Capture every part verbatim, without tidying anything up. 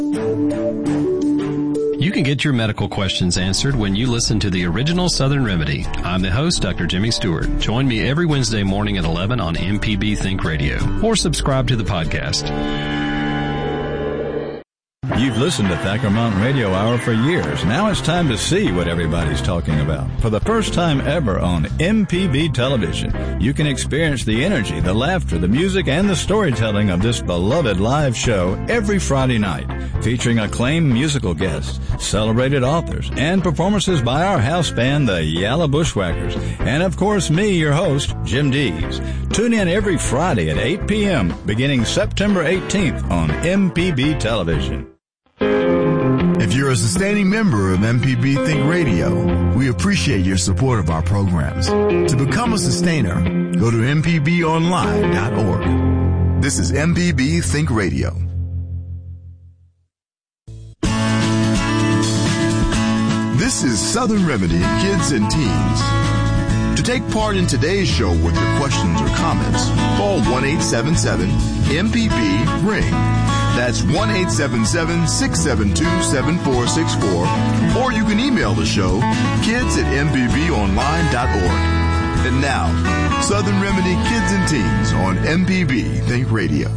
You can get your medical questions answered when you listen to the original Southern Remedy. I'm the host, Doctor Jimmy Stewart. Join me every Wednesday morning at eleven on M P B Think Radio, or subscribe to the podcast. You've listened to Thacker Mountain Radio Hour for years. Now it's time to see what everybody's talking about. For the first time ever on M P B television, you can experience the energy, the laughter, the music, and the storytelling of this beloved live show every Friday night, featuring acclaimed musical guests, celebrated authors, and performances by our house band, the Yalla Bushwhackers, and of course me, your host, Jim Dees. Tune in every Friday at eight p.m. beginning September eighteenth on M P B television. If you're a sustaining member of M P B Think Radio, we appreciate your support of our programs. To become a sustainer, go to m p b online dot org. This is M P B Think Radio. This is Southern Remedy Kids and Teens. To take part in today's show with your questions or comments, call one eight seven seven M P B ring. That's one eight seven seven, six seven two, seven four six four. Or you can email the show, kids at m p b online dot org. And now, Southern Remedy Kids and Teens on M P B Think Radio.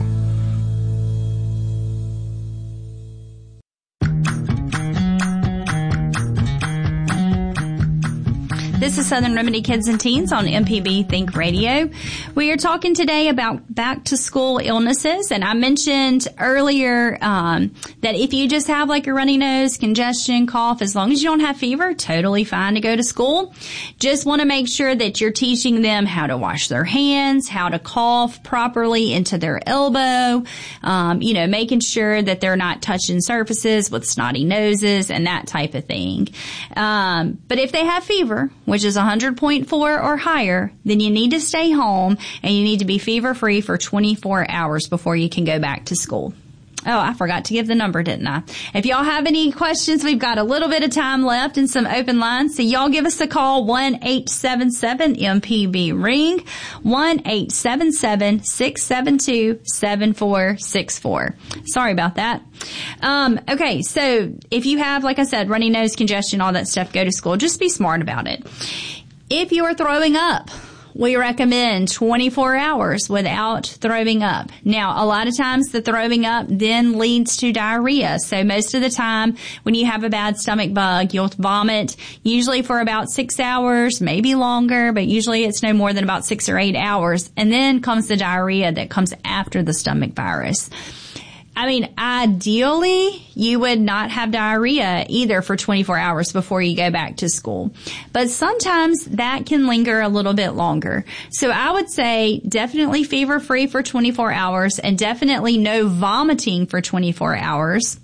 This is Southern Remedy Kids and Teens on M P B Think Radio. We are talking today about back-to-school illnesses, and I mentioned earlier um, that if you just have like a runny nose, congestion, cough, as long as you don't have fever, totally fine to go to school. Just want to make sure that you're teaching them how to wash their hands, how to cough properly into their elbow, um, you know, making sure that they're not touching surfaces with snotty noses and that type of thing. Um, but if they have fever, which is one hundred point four or higher, then you need to stay home and you need to be fever-free for twenty-four hours before you can go back to school. Oh, I forgot to give the number, didn't I? If y'all have any questions, we've got a little bit of time left and some open lines. So y'all give us a call, one eight seven seven M P B ring, one eight seven seven, six seven two, seven four six four. Sorry about that. Um, okay, so if you have, like I said, runny nose, congestion, all that stuff, go to school. Just be smart about it. If you're throwing up, we recommend twenty-four hours without throwing up. Now, a lot of times the throwing up then leads to diarrhea. So most of the time when you have a bad stomach bug, you'll vomit usually for about six hours, maybe longer, but usually it's no more than about six or eight hours. And then comes the diarrhea that comes after the stomach virus. I mean, ideally, you would not have diarrhea either for twenty-four hours before you go back to school. But sometimes that can linger a little bit longer. So I would say definitely fever-free for twenty-four hours and definitely no vomiting for twenty-four hours.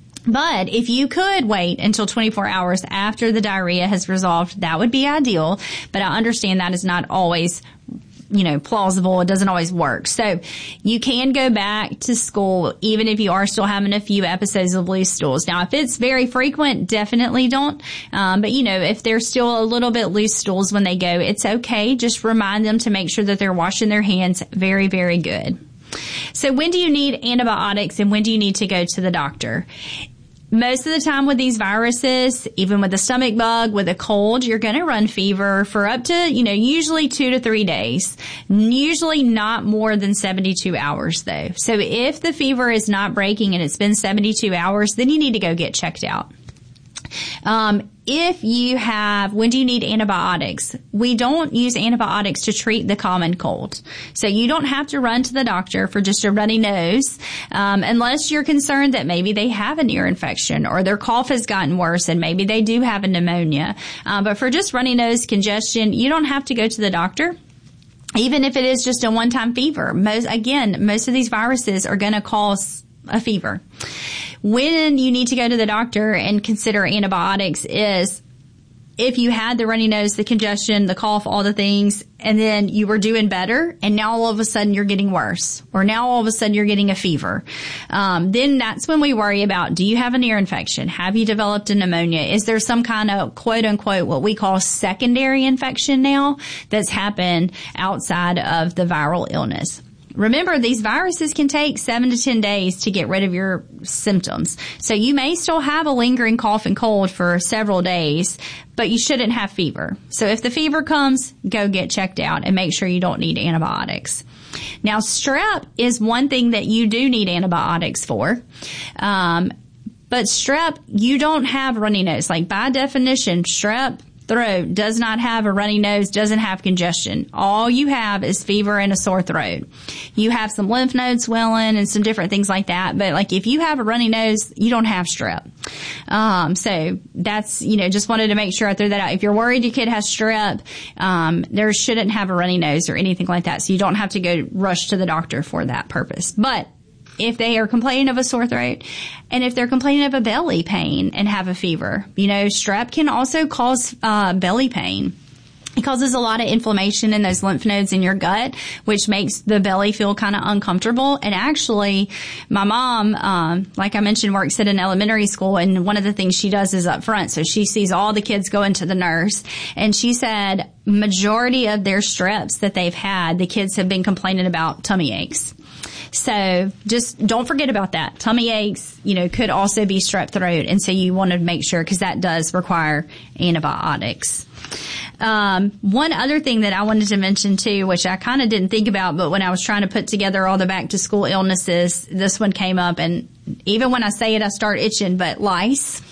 But if you could wait until twenty-four hours after the diarrhea has resolved, that would be ideal. But I understand that is not always you know, plausible. It doesn't always work. So you can go back to school even if you are still having a few episodes of loose stools. Now, if it's very frequent, definitely don't. Um, but, you know, if they're still a little bit loose stools when they go, it's okay. Just remind them to make sure that they're washing their hands very, very good. So when do you need antibiotics and when do you need to go to the doctor? Most of the time with these viruses, even with a stomach bug, with a cold, you're going to run fever for up to, you know, usually two to three days. Usually not more than seventy-two hours, though. So if the fever is not breaking and it's been seventy-two hours, then you need to go get checked out. Um, if you have, when do you need antibiotics? We don't use antibiotics to treat the common cold. So you don't have to run to the doctor for just a runny nose, um, unless you're concerned that maybe they have an ear infection or their cough has gotten worse and maybe they do have a pneumonia. Um, but for just runny nose, congestion, you don't have to go to the doctor. Even if it is just a one-time fever. Most, again, most of these viruses are going to cause a fever. When you need to go to the doctor and consider antibiotics is if you had the runny nose, the congestion, the cough, all the things, and then you were doing better, and now all of a sudden you're getting worse, or now all of a sudden you're getting a fever. Um, then that's when we worry about, do you have an ear infection? Have you developed a pneumonia? Is there some kind of quote unquote what we call secondary infection now that's happened outside of the viral illness? remember, these viruses can take seven to ten days to get rid of your symptoms. So you may still have a lingering cough and cold for several days, but you shouldn't have fever. So if the fever comes, go get checked out and make sure you don't need antibiotics. Now, strep is one thing that you do need antibiotics for. Um, but strep, you don't have runny nose. Like, by definition, strep throat does not have a runny nose, doesn't have congestion. All you have is fever and a sore throat. You have some lymph node swelling and some different things like that. But like, if you have a runny nose, you don't have strep. Um, so that's, you know, just wanted to make sure I threw that out. If you're worried your kid has strep, um, there shouldn't have a runny nose or anything like that. So you don't have to go rush to the doctor for that purpose. But if they are complaining of a sore throat, and if they're complaining of a belly pain and have a fever, you know, strep can also cause uh, belly pain. It causes a lot of inflammation in those lymph nodes in your gut, which makes the belly feel kind of uncomfortable. And actually, my mom, um, like I mentioned, works at an elementary school, and one of the things she does is up front. So she sees all the kids go into the nurse, and she said majority of their streps that they've had, the kids have been complaining about tummy aches. So just don't forget about that. Tummy aches, you know, could also be strep throat. And so you want to make sure, because that does require antibiotics. Um, one other thing that I wanted to mention too, which I kind of didn't think about, but when I was trying to put together all the back to school illnesses, this one came up, and even when I say it, I start itching, but lice.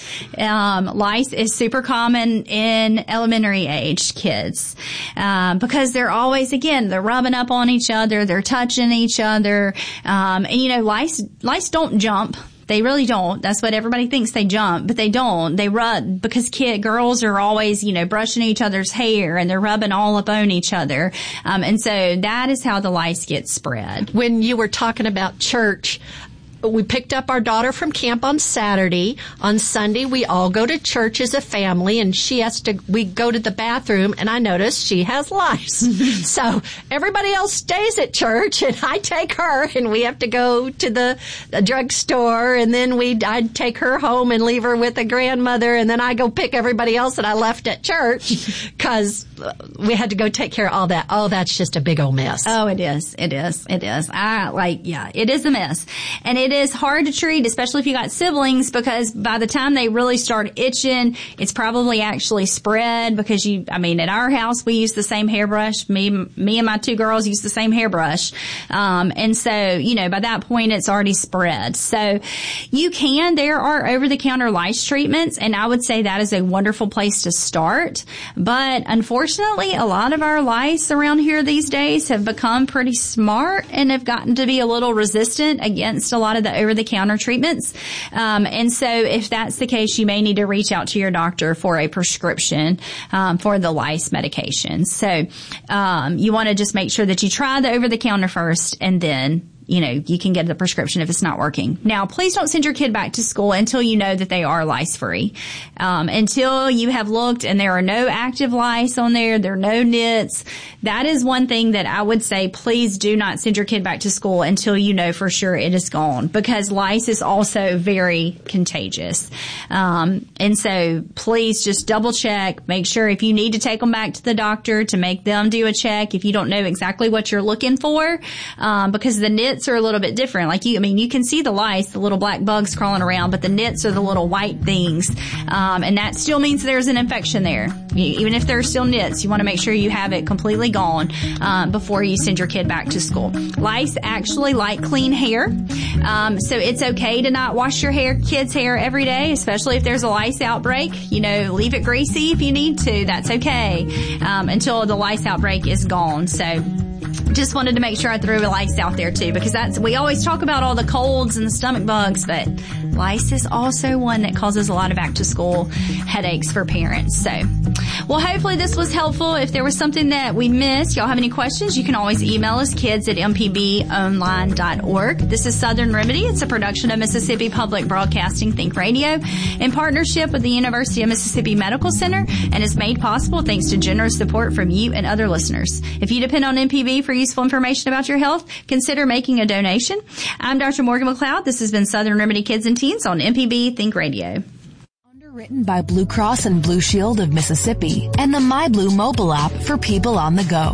Um, lice is super common in elementary age kids, um, because they're always, again, they're rubbing up on each other, they're touching each other, um, and you know, lice, lice don't jump. They really don't. That's what everybody thinks, they jump, but they don't. They rub, because kid, girls are always, you know, brushing each other's hair, and they're rubbing all up on each other. Um, and so that is how the lice get spread. When you were talking about church, we picked up our daughter from camp on Saturday. On Sunday, we all go to church as a family, and she has to, we go to the bathroom, and I noticed she has lice. So everybody else stays at church, and I take her, and we have to go to the, the drugstore, and then we, I'd take her home and leave her with a grandmother, and then I go pick everybody else that I left at church, because we had to go take care of all that. Oh, that's just a big old mess. Oh, it is. It is. It is. I, like, yeah, it is a mess. And it is hard to treat, especially if you got siblings, because by the time they really start itching, it's probably actually spread, because you, I mean, at our house, we use the same hairbrush. Me, me and my two girls use the same hairbrush. Um, and so, you know, by that point, it's already spread. So you can, there are over-the-counter lice treatments, and I would say that is a wonderful place to start. But unfortunately, a lot of our lice around here these days have become pretty smart and have gotten to be a little resistant against a lot of the over-the-counter treatments. Um, and so if that's the case, you may need to reach out to your doctor for a prescription um, for the lice medication. So um, you want to just make sure that you try the over-the-counter first, and then you know, you can get the prescription if it's not working. Now, please don't send your kid back to school until you know that they are lice-free. Um, until you have looked and there are no active lice on there, there are no nits. That is one thing that I would say, please do not send your kid back to school until you know for sure it is gone, because lice is also very contagious. Um, and so please just double check, make sure if you need to take them back to the doctor to make them do a check, if you don't know exactly what you're looking for, um, because the nits are a little bit different. Like you, I mean, you can see the lice, the little black bugs crawling around, but the nits are the little white things. Um, and that still means there's an infection there. Even if there are still nits, you want to make sure you have it completely gone, um, before you send your kid back to school. Lice actually like clean hair. Um, so it's okay to not wash your hair, kids' hair every day, especially if there's a lice outbreak. You know, leave it greasy if you need to. That's okay. Um, until the lice outbreak is gone. So, just wanted to make sure I threw lice out there too, because that's, we always talk about all the colds and the stomach bugs, but lice is also one that causes a lot of back to school headaches for parents. So, well, hopefully this was helpful. If there was something that we missed, y'all have any questions, you can always email us, kids at m p b online dot org. This is Southern Remedy. It's a production of Mississippi Public Broadcasting Think Radio in partnership with the University of Mississippi Medical Center, and is made possible thanks to generous support from you and other listeners. If you depend on M P B for useful information about your health, consider making a donation. I'm Doctor Morgan McLeod. This has been Southern Remedy Kids and Teens on M P B Think Radio. Underwritten by Blue Cross and Blue Shield of Mississippi and the MyBlue mobile app for people on the go.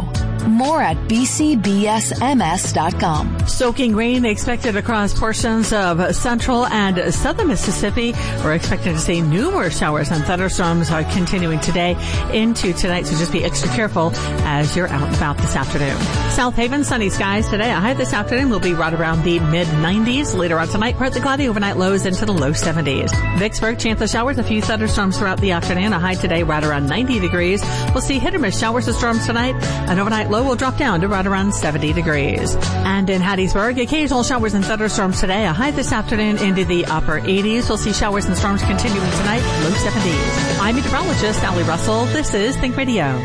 More at b c b s m s dot com. Soaking rain expected across portions of central and southern Mississippi. We're expected to see numerous showers and thunderstorms are continuing today into tonight, so just be extra careful as you're out and about this afternoon. South Haven, sunny skies today. A high this afternoon will be right around the mid nineties. Later on tonight, partly cloudy, overnight lows into the low seventies. Vicksburg, chance of showers, a few thunderstorms throughout the afternoon. A high today right around ninety degrees. We'll see hit or miss showers and storms tonight. An overnight low will drop down to right around seventy degrees. And in Hattiesburg, occasional showers and thunderstorms today. A high this afternoon into the upper eighties. We'll see showers and storms continuing tonight, low seventies. I'm meteorologist Allie Russell. This is Think Radio.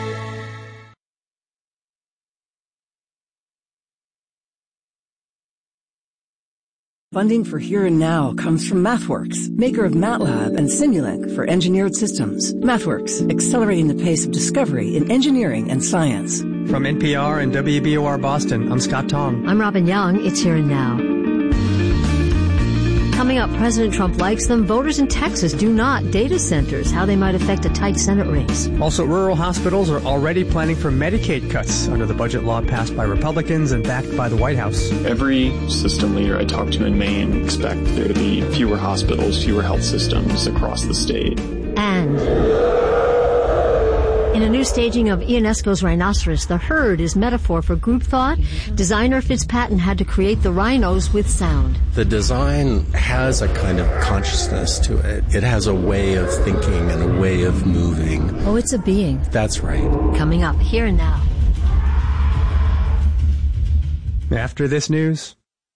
Funding for Here and Now comes from MathWorks, maker of MATLAB and Simulink for engineered systems. MathWorks, accelerating the pace of discovery in engineering and science. From N P R and W B O R Boston, I'm Scott Tong. I'm Robin Young. It's Here and Now. Coming up, President Trump likes them. Voters in Texas do not. Data centers, how they might affect a tight Senate race. Also, rural hospitals are already planning for Medicaid cuts under the budget law passed by Republicans and backed by the White House. Every system leader I talk to in Maine expect there to be fewer hospitals, fewer health systems across the state. And in a new staging of Ionesco's Rhinoceros, the herd is metaphor for group thought. Designer Fitz Patton had to create the rhinos with sound. The design has a kind of consciousness to it. It has a way of thinking and a way of moving. Oh, it's a being. That's right. Coming up, Here and Now. After this news.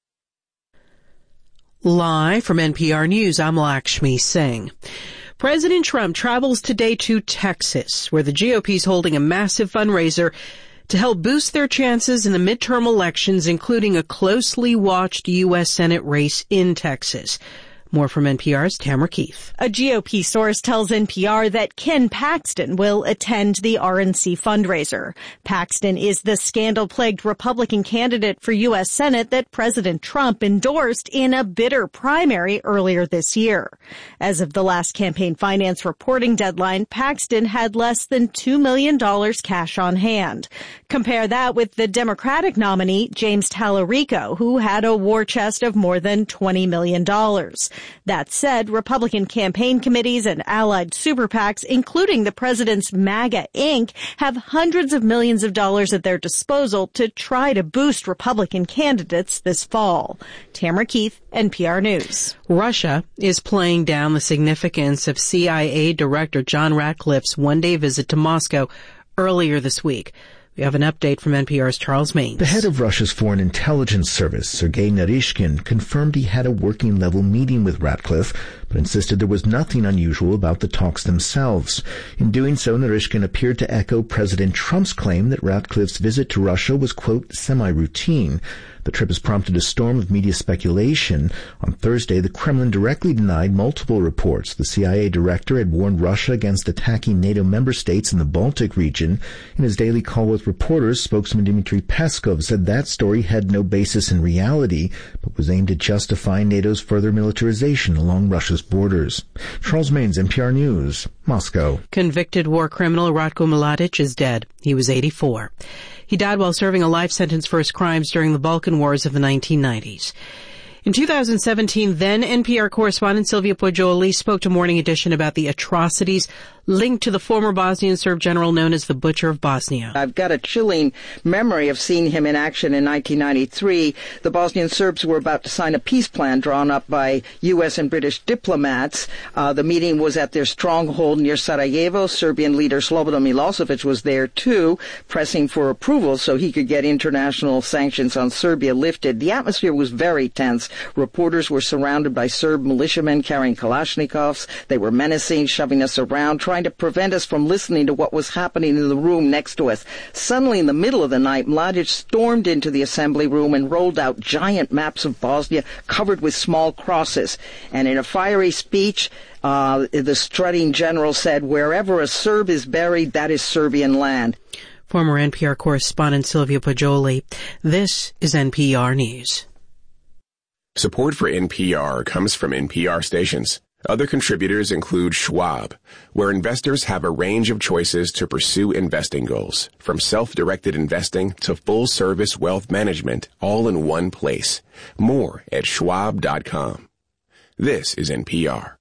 Live from N P R News, I'm Lakshmi Singh. President Trump travels today to Texas, where the G O P is holding a massive fundraiser to help boost their chances in the midterm elections, including a closely watched U S Senate race in Texas. More from N P R's Tamara Keith. A G O P source tells N P R that Ken Paxton will attend the R N C fundraiser. Paxton is the scandal-plagued Republican candidate for U S Senate that President Trump endorsed in a bitter primary earlier this year. As of the last campaign finance reporting deadline, Paxton had less than two million dollars cash on hand. Compare that with the Democratic nominee, James Tallarico, who had a war chest of more than twenty million dollars. That said, Republican campaign committees and allied super PACs, including the president's MAGA Incorporated, have hundreds of millions of dollars at their disposal to try to boost Republican candidates this fall. Tamara Keith, N P R News. Russia is playing down the significance of C I A Director John Ratcliffe's one-day visit to Moscow earlier this week. We have an update from N P R's Charles Maines. The head of Russia's Foreign Intelligence Service, Sergei Naryshkin, confirmed he had a working-level meeting with Ratcliffe, but insisted there was nothing unusual about the talks themselves. In doing so, Naryshkin appeared to echo President Trump's claim that Ratcliffe's visit to Russia was, quote, semi-routine. The trip has prompted a storm of media speculation. On Thursday, the Kremlin directly denied multiple reports. The C I A director had warned Russia against attacking NATO member states in the Baltic region. In his daily call with reporters, spokesman Dmitry Peskov said that story had no basis in reality, but was aimed at justifying NATO's further militarization along Russia's borders. Charles Maines, N P R News, Moscow. Convicted war criminal Ratko Mladic is dead. He was eighty-four. He died while serving a life sentence for his crimes during the Balkan Wars of the nineteen nineties. In two thousand seventeen, then N P R correspondent Sylvia Poggioli spoke to Morning Edition about the atrocities linked to the former Bosnian Serb general known as the Butcher of Bosnia. I've got a chilling memory of seeing him in action in nineteen ninety-three. The Bosnian Serbs were about to sign a peace plan drawn up by U S and British diplomats. Uh, the meeting was at their stronghold near Sarajevo. Serbian leader Slobodan Milosevic was there too, pressing for approval so he could get international sanctions on Serbia lifted. The atmosphere was very tense. Reporters were surrounded by Serb militiamen carrying Kalashnikovs. They were menacing, shoving us around, trying to prevent us from listening to what was happening in the room next to us. Suddenly, in the middle of the night, Mladic stormed into the assembly room and rolled out giant maps of Bosnia covered with small crosses. And in a fiery speech, uh, the strutting general said, "Wherever a Serb is buried, that is Serbian land." Former N P R correspondent Sylvia Poggioli. This is N P R News. Support for N P R comes from N P R stations. Other contributors include Schwab, where investors have a range of choices to pursue investing goals, from self-directed investing to full-service wealth management, all in one place. More at schwab dot com. This is N P R.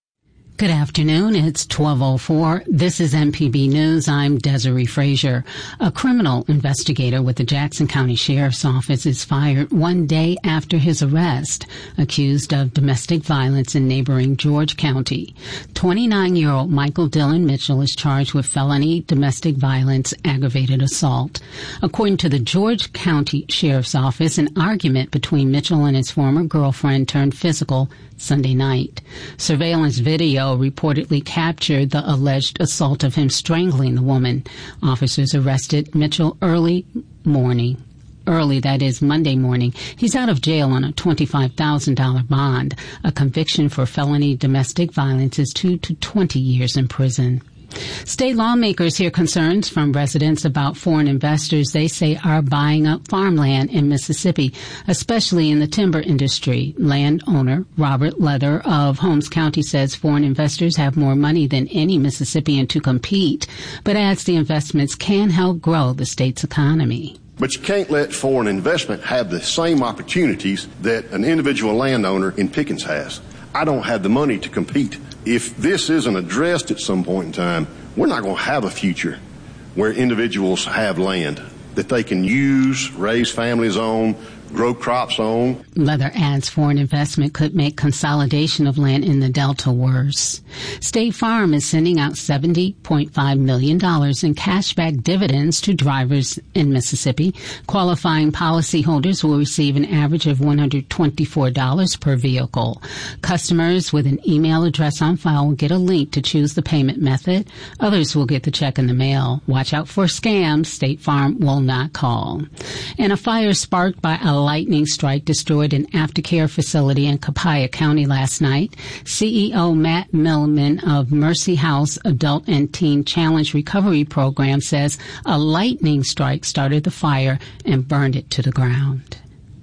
Good afternoon. It's twelve oh four. This is M P B News. I'm Desiree Frazier. A criminal investigator with the Jackson County Sheriff's Office is fired one day after his arrest, accused of domestic violence in neighboring George County. twenty-nine-year-old Michael Dylan Mitchell is charged with felony domestic violence aggravated assault. According to the George County Sheriff's Office, an argument between Mitchell and his former girlfriend turned physical Sunday night. Surveillance video reportedly captured the alleged assault of him strangling the woman. Officers arrested Mitchell early morning. Early, that is Monday morning. He's out of jail on a twenty-five thousand dollars bond. A conviction for felony domestic violence is two to twenty years in prison. State lawmakers hear concerns from residents about foreign investors they say are buying up farmland in Mississippi, especially in the timber industry. Landowner Robert Leather of Holmes County says foreign investors have more money than any Mississippian to compete, but adds the investments can help grow the state's economy. But you can't let foreign investment have the same opportunities that an individual landowner in Pickens has. I don't have the money to compete. If this isn't addressed at some point in time, we're not going to have a future where individuals have land that they can use, raise families on, grow crops on. Leather adds foreign investment could make consolidation of land in the Delta worse. State Farm is sending out seventy point five million dollars in cashback dividends to drivers in Mississippi. Qualifying policyholders will receive an average of one hundred twenty-four dollars per vehicle. Customers with an email address on file will get a link to choose the payment method. Others will get the check in the mail. Watch out for scams. State Farm will not call. And a fire sparked by a lightning strike destroyed an aftercare facility in Copiah County last night. C E O Matt Millman of Mercy House Adult and Teen Challenge Recovery Program says a lightning strike started the fire and burned it to the ground.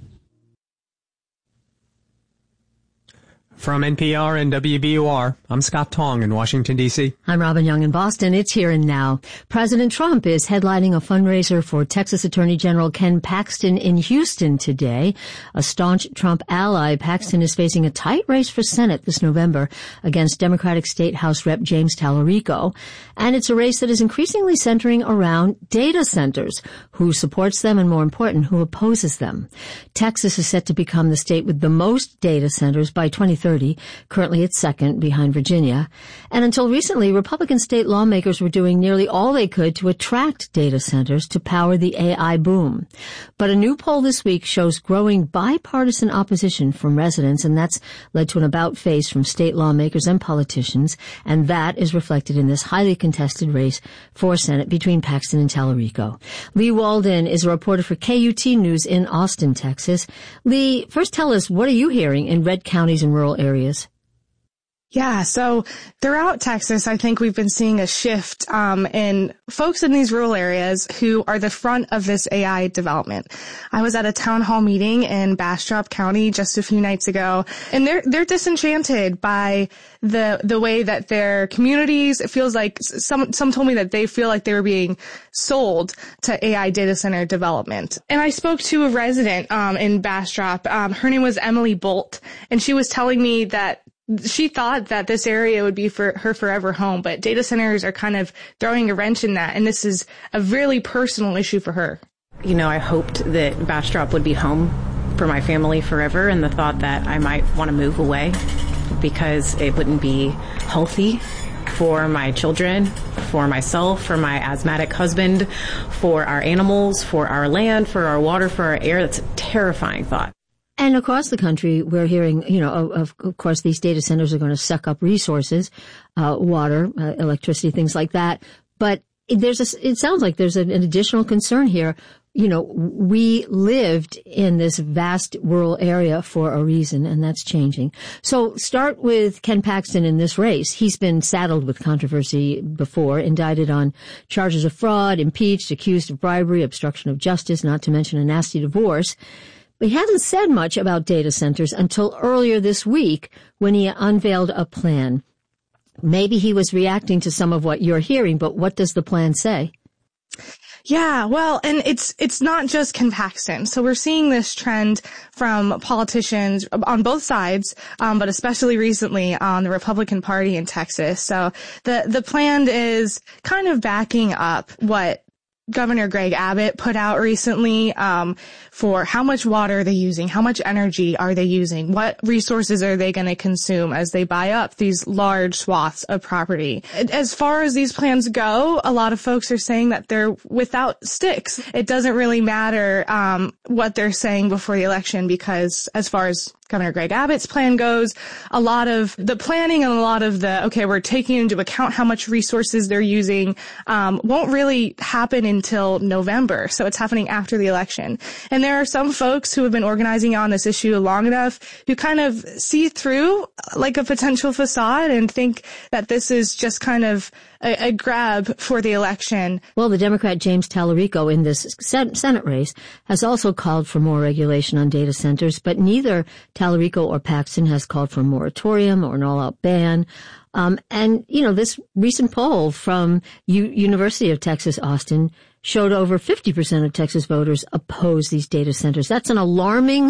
From N P R and W B U R, I'm Scott Tong in Washington, D C. I'm Robin Young in Boston. It's Here and Now. President Trump is headlining a fundraiser for Texas Attorney General Ken Paxton in Houston today. A staunch Trump ally, Paxton is facing a tight race for Senate this November against Democratic State House Rep James Tallarico. And it's a race that is increasingly centering around data centers, who supports them and, more important, who opposes them. Texas is set to become the state with the most data centers by twenty thirty. Currently it's second behind Virginia. And until recently, Republican state lawmakers were doing nearly all they could to attract data centers to power the A I boom. But a new poll this week shows growing bipartisan opposition from residents, and that's led to an about-face from state lawmakers and politicians, and that is reflected in this highly contested race for Senate between Paxton and Tallarico. Lee Walden is a reporter for K U T News in Austin, Texas. Lee, first tell us, what are you hearing in red counties and rural areas? Yeah, so throughout Texas, I think we've been seeing a shift um, in folks in these rural areas who are the front of this A I development. I was at a town hall meeting in Bastrop County just a few nights ago, and they're they're disenchanted by the the way that their communities. It feels like some some told me that they feel like they were being sold to A I data center development. And I spoke to a resident um, in Bastrop. Um, her name was Emily Bolt, and she was telling me that she thought that this area would be for her forever home, but data centers are kind of throwing a wrench in that, and this is a really personal issue for her. You know, I hoped that Bastrop would be home for my family forever, and the thought that I might want to move away because it wouldn't be healthy for my children, for myself, for my asthmatic husband, for our animals, for our land, for our water, for our air. That's a terrifying thought. And across the country, we're hearing, you know, of, of course, these data centers are going to suck up resources, uh, water, uh, electricity, things like that. But there's a, it sounds like there's an, an additional concern here. You know, we lived in this vast rural area for a reason, and that's changing. So start with Ken Paxton in this race. He's been saddled with controversy before, indicted on charges of fraud, impeached, accused of bribery, obstruction of justice, not to mention a nasty divorce. He hasn't said much about data centers until earlier this week when he unveiled a plan. Maybe he was reacting to some of what you're hearing, but what does the plan say? Yeah, well, and it's it's not just Ken Paxton. So we're seeing this trend from politicians on both sides, um, but especially recently on the Republican Party in Texas. So the the plan is kind of backing up what Governor Greg Abbott put out recently um, for how much water are they using, how much energy are they using, what resources are they going to consume as they buy up these large swaths of property. As far as these plans go, a lot of folks are saying that they're without sticks. It doesn't really matter um, what they're saying before the election because as far as Governor Greg Abbott's plan goes, a lot of the planning and a lot of the, okay, we're taking into account how much resources they're using, um, won't really happen until November. So it's happening after the election. And there are some folks who have been organizing on this issue long enough who kind of see through like a potential facade and think that this is just kind of a, a grab for the election. Well, the Democrat James Tallarico in this Senate race has also called for more regulation on data centers, but neither Tallarico or Paxton has called for a moratorium or an all-out ban. Um, and, you know, this recent poll from U- University of Texas, Austin, showed over fifty percent of Texas voters oppose these data centers. That's an alarming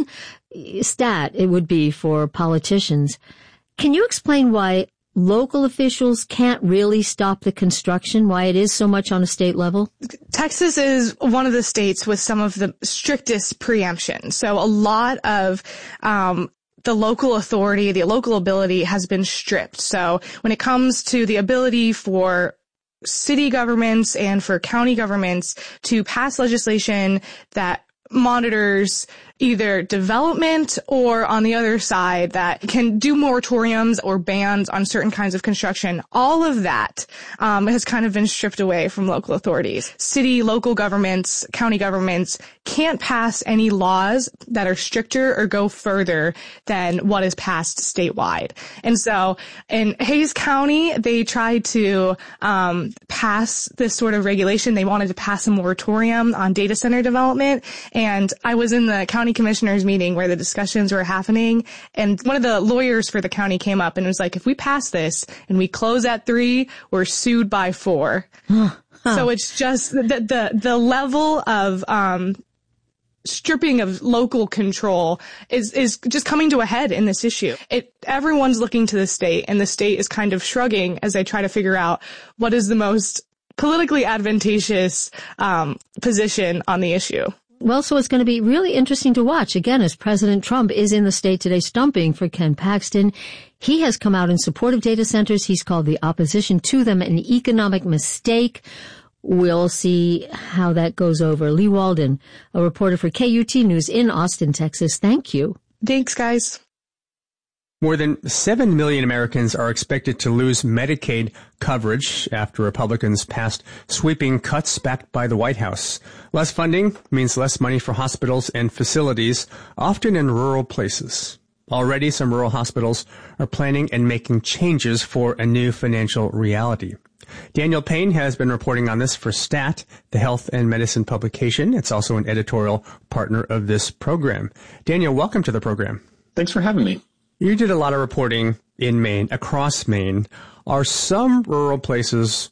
stat, it would be, for politicians. Can you explain why local officials can't really stop the construction, why it is so much on a state level? Texas is one of the states with some of the strictest preemption. So a lot of um the local authority, the local ability has been stripped. So when it comes to the ability for city governments and for county governments to pass legislation that monitors either development or on the other side that can do moratoriums or bans on certain kinds of construction. All of that um, has kind of been stripped away from local authorities. City, local governments, county governments can't pass any laws that are stricter or go further than what is passed statewide. And so in Hays County, they tried to um, pass this sort of regulation. They wanted to pass a moratorium on data center development. And I was in the county commissioners meeting where the discussions were happening, and one of the lawyers for the county came up and was like, if we pass this and we close at three, we're sued by four. Huh. So it's just the the, the level of um stripping of local control is is just coming to a head in this issue. It everyone's looking to the state, and the state is kind of shrugging as they try to figure out what is the most politically advantageous um position on the issue. Well, so it's going to be really interesting to watch, again, as President Trump is in the state today stumping for Ken Paxton. He has come out in support of data centers. He's called the opposition to them an economic mistake. We'll see how that goes over. Lee Walden, a reporter for K U T News in Austin, Texas. Thank you. Thanks, guys. More than seven million Americans are expected to lose Medicaid coverage after Republicans passed sweeping cuts backed by the White House. Less funding means less money for hospitals and facilities, often in rural places. Already, some rural hospitals are planning and making changes for a new financial reality. Daniel Payne has been reporting on this for STAT, the health and medicine publication. It's also an editorial partner of this program. Daniel, welcome to the program. Thanks for having me. You did a lot of reporting in Maine, across Maine. Are some rural places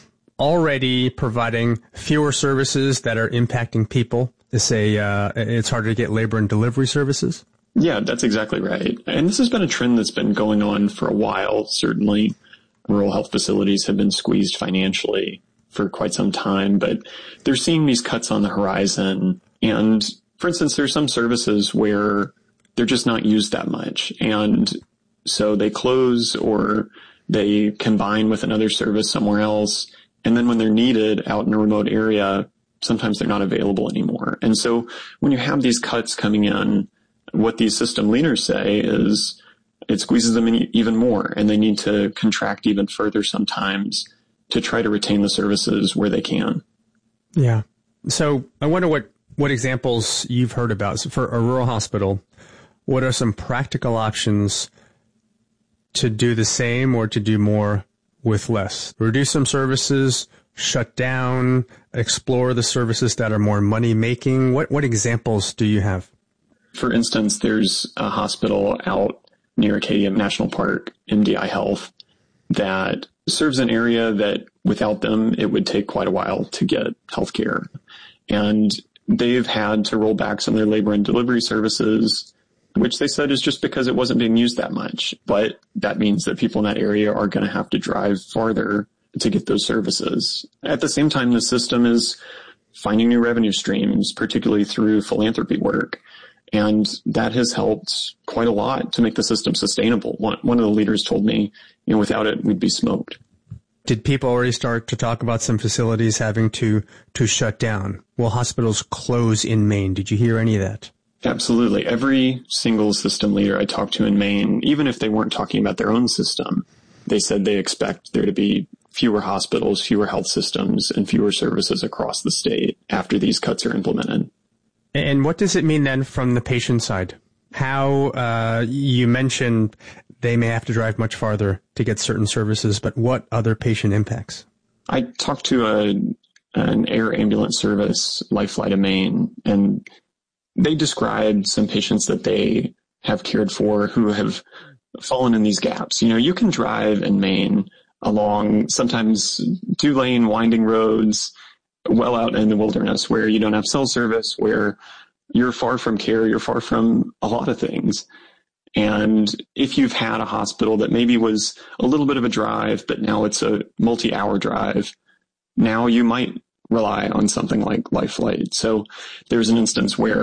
already providing fewer services that are impacting people? Say, uh, it's harder to get labor and delivery services? Yeah, that's exactly right. And this has been a trend that's been going on for a while. Certainly, rural health facilities have been squeezed financially for quite some time, but they're seeing these cuts on the horizon. And for instance, there's some services where they're just not used that much. And so they close or they combine with another service somewhere else. And then when they're needed out in a remote area, sometimes they're not available anymore. And so when you have these cuts coming in, what these system leaders say is it squeezes them in even more, and they need to contract even further sometimes to try to retain the services where they can. Yeah. So I wonder what, what examples you've heard about. So for a rural hospital, what are some practical options to do the same or to do more with less? Reduce some services, shut down, explore the services that are more money-making. What what examples do you have? For instance, there's a hospital out near Acadia National Park, M D I Health, that serves an area that without them, it would take quite a while to get healthcare. And they've had to roll back some of their labor and delivery services, which they said is just because it wasn't being used that much. But that means that people in that area are going to have to drive farther to get those services. At the same time, the system is finding new revenue streams, particularly through philanthropy work. And that has helped quite a lot to make the system sustainable. One, one of the leaders told me, you know, without it, we'd be smoked. Did people already start to talk about some facilities having to, to shut down? Will hospitals close in Maine? Did you hear any of that? Absolutely. Every single system leader I talked to in Maine, even if they weren't talking about their own system, they said they expect there to be fewer hospitals, fewer health systems, and fewer services across the state after these cuts are implemented. And what does it mean then from the patient side? How, uh, you mentioned they may have to drive much farther to get certain services, but what other patient impacts? I talked to a, an air ambulance service, Life Flight of Maine, and they described some patients that they have cared for who have fallen in these gaps. You know, you can drive in Maine along sometimes two lane winding roads well out in the wilderness where you don't have cell service, where you're far from care, you're far from a lot of things. And if you've had a hospital that maybe was a little bit of a drive, but now it's a multi-hour drive, now you might rely on something like Life Flight. So there's an instance where